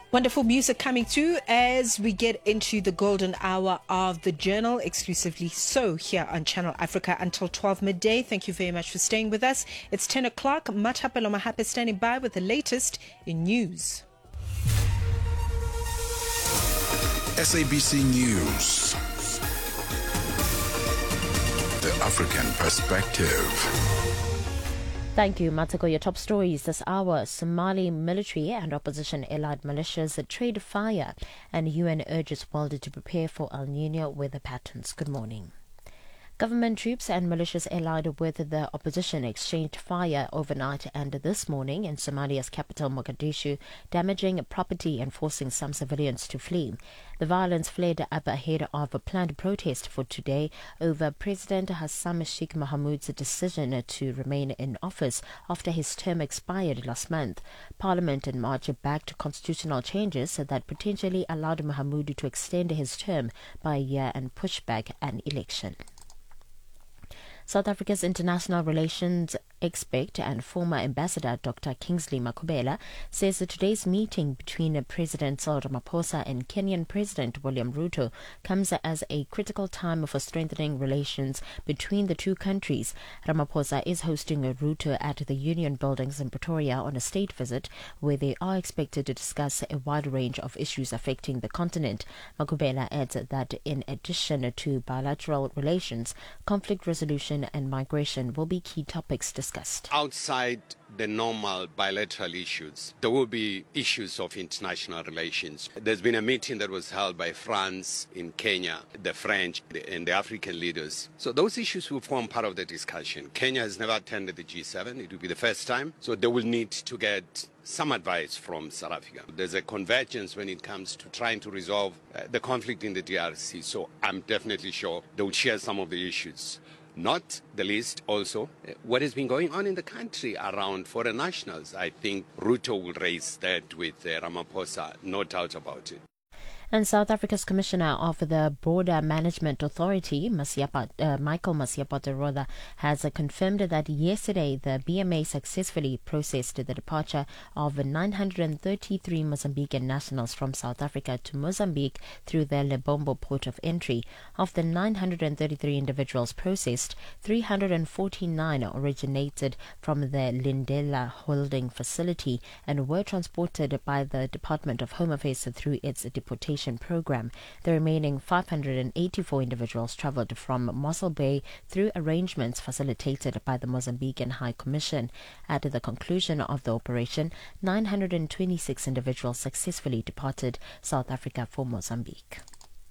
Wonderful music coming through as we get into the golden hour of the journal, exclusively so here on Channel Africa until 12 midday. Thank you very much for staying with us. It's 10 o'clock. Matapelo Mahape standing by with the latest in news. SABC News. The African Perspective. Thank you, Matako. Your top stories this hour. Somali military and opposition allied militias trade fire, and UN urges world to prepare for El Nino weather patterns. Good morning. Government troops and militias allied with the opposition exchanged fire overnight and this morning in Somalia's capital Mogadishu, damaging property and forcing some civilians to flee. The violence flared up ahead of a planned protest for today over President Hassan Sheikh Mohamud's decision to remain in office after his term expired last month. Parliament in March backed constitutional changes that potentially allowed Mohamud to extend his term by a year and push back an election. South Africa's international relations expert and former ambassador Dr. Kingsley Makhubela says that today's meeting between President Cyril Ramaphosa and Kenyan President William Ruto comes as a critical time for strengthening relations between the two countries. Ramaphosa is hosting Ruto at the Union Buildings in Pretoria on a state visit where they are expected to discuss a wide range of issues affecting the continent. Makhubela adds that in addition to bilateral relations, conflict resolution and migration will be key topics discussed. Outside the normal bilateral issues, there will be issues of international relations. There's been a meeting that was held by France in Kenya, the French and the African leaders. So those issues will form part of the discussion. Kenya has never attended the G7. It will be the first time. So they will need to get some advice from South Africa. There's a convergence when it comes to trying to resolve the conflict in the DRC. So I'm definitely sure they will share some of the issues. Not the least also what has been going on in the country around foreign nationals. I think Ruto will raise that with Ramaphosa, no doubt about it. And South Africa's Commissioner of the Border Management Authority, Michael Masiapata, has confirmed that yesterday the BMA successfully processed the departure of 933 Mozambican nationals from South Africa to Mozambique through the Lebombo port of entry. Of the 933 individuals processed, 349 originated from the Lindela holding facility and were transported by the Department of Home Affairs through its deportation program. The remaining 584 individuals travelled from Mossel Bay through arrangements facilitated by the Mozambican High Commission. At the conclusion of the operation, 926 individuals successfully departed South Africa for Mozambique.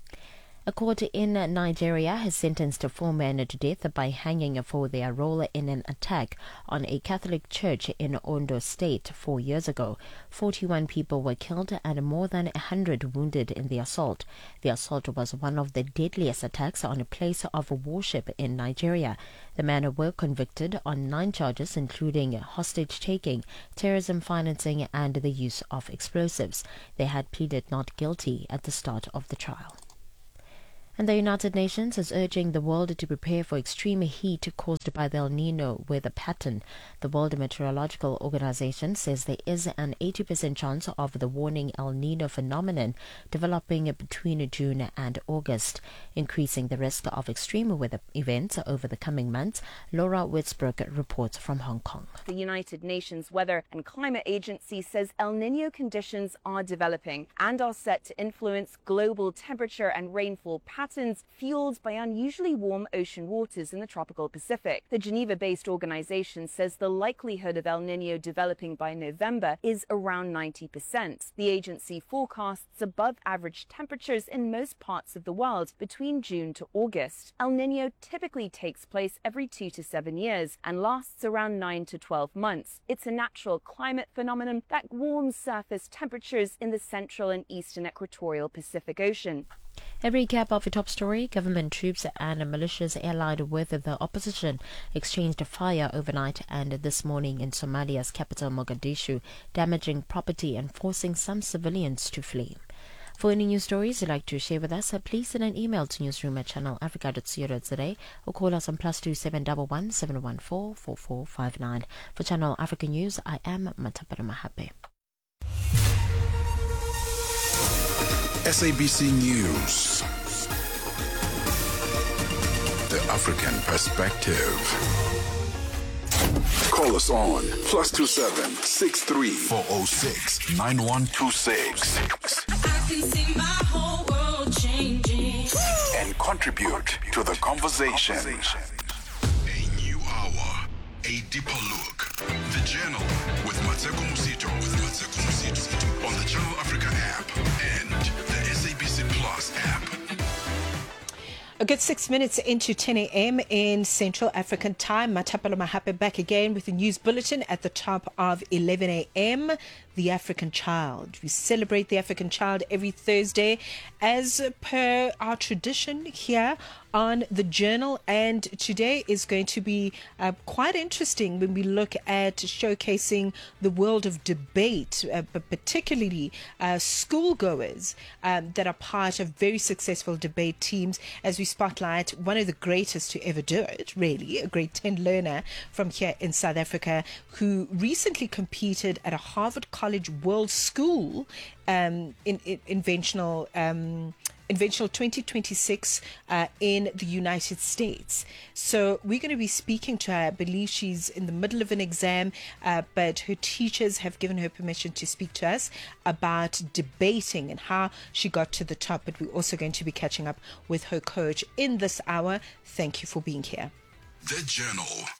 A court in Nigeria has sentenced 4 men to death by hanging for their role in an attack on a Catholic church in Ondo State 4 years ago. 41 people were killed and more than 100 wounded in the assault. The assault was one of the deadliest attacks on a place of worship in Nigeria. The men were convicted on 9 charges, including hostage-taking, terrorism financing, and the use of explosives. They had pleaded not guilty at the start of the trial. And the United Nations is urging the world to prepare for extreme heat caused by the El Nino weather pattern. The World Meteorological Organization says there is an 80% chance of the warning El Nino phenomenon developing between June and August, increasing the risk of extreme weather events over the coming months. Laura Witzbrook reports from Hong Kong. The United Nations Weather and Climate Agency says El Nino conditions are developing and are set to influence global temperature and rainfall patterns fueled by unusually warm ocean waters in the tropical Pacific. The Geneva-based organization says the likelihood of El Nino developing by November is around 90%. The agency forecasts above average temperatures in most parts of the world between June to August. El Nino typically takes place every 2 to 7 years and lasts around 9 to 12 months. It's a natural climate phenomenon that warms surface temperatures in the central and eastern equatorial Pacific Ocean. A recap of the top story. Government troops and militias allied with the opposition exchanged fire overnight and this morning in Somalia's capital Mogadishu, damaging property and forcing some civilians to flee. For any news stories you'd like to share with us, please send an email to newsroom@channelafrica.co.za or call us on +2 711 714 For Channel Africa News, I am Matapelo Mahape. SABC News. The African Perspective. Call us on +27 63 406 9126. I can see my whole world changing. And contribute to the conversation. A new hour, a deeper look. The Journal with Mateko Musito. On the Channel Africa app and the SABC Plus app. A good 6 minutes into 10 a.m. in Central African time. Matapelo Mahape back again with the news bulletin at the top of 11 a.m. The African Child. We celebrate the African Child every Thursday as per our tradition here on the Journal, and today is going to be quite interesting when we look at showcasing the world of debate, but particularly schoolgoers that are part of very successful debate teams, as we spotlight one of the greatest to ever do it, really, a grade 10 learner from here in South Africa who recently competed at a Harvard College World School in Inventional 2026 in the United States. So we're going to be speaking to her. I believe she's in the middle of an exam, but her teachers have given her permission to speak to us about debating and how she got to the top. But we're also going to be catching up with her coach in this hour. Thank you for being here. The Journal